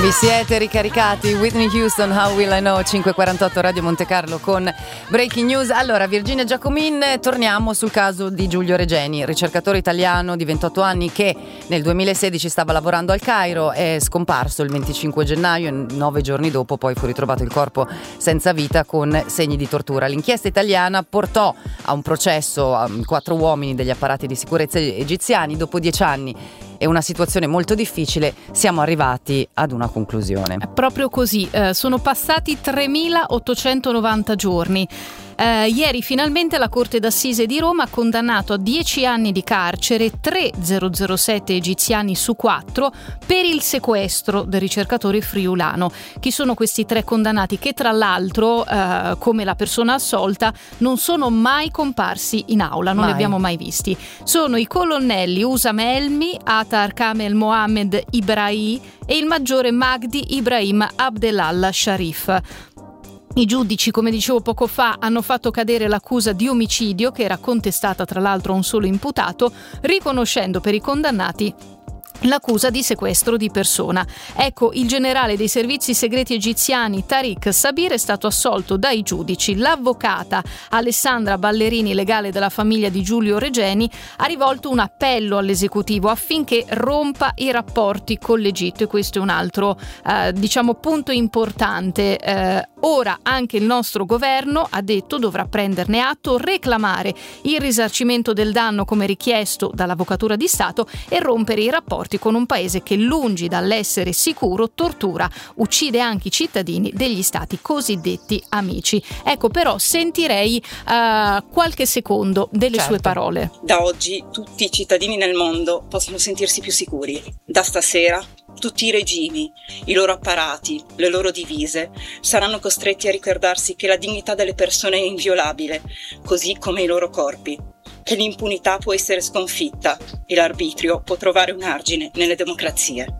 Vi siete ricaricati? Whitney Houston, How Will I Know, 5:48 Radio Monte Carlo con Breaking News. Allora, Virginia Giacomin, torniamo sul caso di Giulio Regeni, ricercatore italiano di 28 anni che nel 2016 stava lavorando al Cairo, è scomparso il 25 gennaio e 9 giorni dopo poi fu ritrovato il corpo senza vita con segni di tortura. L'inchiesta italiana portò a un processo a 4 uomini degli apparati di sicurezza egiziani. Dopo 10 anni e una situazione molto difficile, siamo arrivati ad una conclusione. Proprio così, sono passati 3.890 giorni. Ieri finalmente la Corte d'Assise di Roma ha condannato a 10 anni di carcere 3 007 egiziani su 4 per il sequestro del ricercatore friulano. Chi sono questi 3 condannati che tra l'altro, come la persona assolta, non sono mai comparsi in aula, non li abbiamo mai visti? Sono i colonnelli Usam Elmi, Atar Kamel Mohammed Ibrahim e il maggiore Magdi Ibrahim Abdelallah Sharif. I giudici, come dicevo poco fa, hanno fatto cadere l'accusa di omicidio, che era contestata tra l'altro a un solo imputato, riconoscendo per i condannati l'accusa di sequestro di persona. Ecco, il generale dei servizi segreti egiziani Tariq Sabir è stato assolto dai giudici. L'avvocata Alessandra Ballerini, legale della famiglia di Giulio Regeni, ha rivolto un appello all'esecutivo affinché rompa i rapporti con l'Egitto, e questo è un altro punto importante. Ora anche il nostro governo, ha detto, dovrà prenderne atto, reclamare il risarcimento del danno come richiesto dall'Avvocatura di Stato e rompere i rapporti con un paese che, lungi dall'essere sicuro, tortura, uccide anche i cittadini degli stati cosiddetti amici. Ecco, però sentirei qualche secondo delle sue parole. Da oggi tutti i cittadini nel mondo possono sentirsi più sicuri. Da stasera tutti i regimi, i loro apparati, le loro divise saranno costretti a ricordarsi che la dignità delle persone è inviolabile, così come i loro corpi, che l'impunità può essere sconfitta e l'arbitrio può trovare un argine nelle democrazie.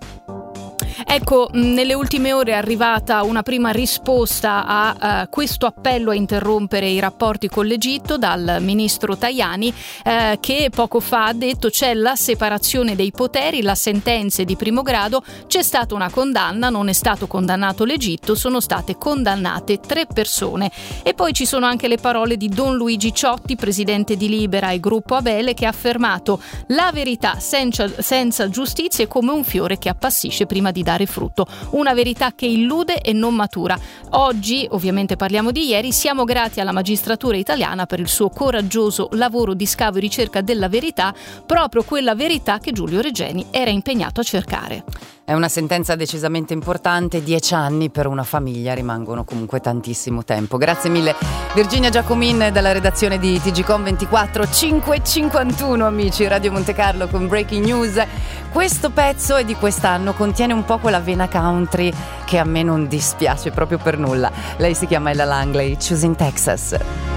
Ecco, nelle ultime ore è arrivata una prima risposta a questo appello a interrompere i rapporti con l'Egitto dal ministro Tajani, che poco fa ha detto c'è la separazione dei poteri, la sentenza è di primo grado, c'è stata una condanna, non è stato condannato l'Egitto, sono state condannate 3 persone. E poi ci sono anche le parole di Don Luigi Ciotti, presidente di Libera e Gruppo Abele, che ha affermato: la verità senza giustizia è come un fiore che appassisce prima di dare frutto, una verità che illude e non matura. Oggi, ovviamente parliamo di ieri, siamo grati alla magistratura italiana per il suo coraggioso lavoro di scavo e ricerca della verità, proprio quella verità che Giulio Regeni era impegnato a cercare. È una sentenza decisamente importante, 10 anni per una famiglia rimangono comunque tantissimo tempo. Grazie mille Virginia Giacomin dalla redazione di TGCOM24. 5:51 amici, Radio Monte Carlo con Breaking News. Questo pezzo è di quest'anno, contiene un po' quella vena country che a me non dispiace proprio per nulla. Lei si chiama Ella Langley, Choosing Texas.